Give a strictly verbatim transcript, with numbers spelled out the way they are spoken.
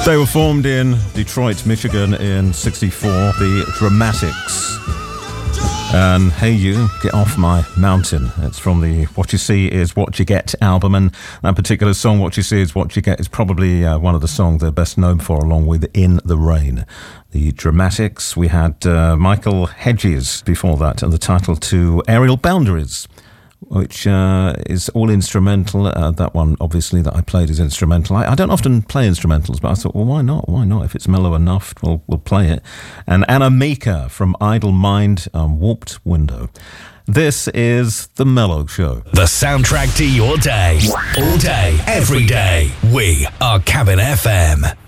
They were formed in Detroit, Michigan in sixty-four, the Dramatics. And Hey You, Get Off My Mountain. It's from the What You See Is What You Get album, and that particular song, What You See Is What You Get, is probably uh, one of the songs they're best known for, along with In the Rain. The Dramatics. We had uh, Michael Hedges before that, and the title to Aerial Boundaries, which uh, is all instrumental. Uh, that one, obviously, that I played is instrumental. I, I don't often play instrumentals, but I thought, well, why not? Why not? If it's mellow enough, we'll, we'll play it. And Anna Mika from Idle Mind, um, Warped Window. This is The Mellow Show. The soundtrack to your day. All day, every day. We are Cabin F M.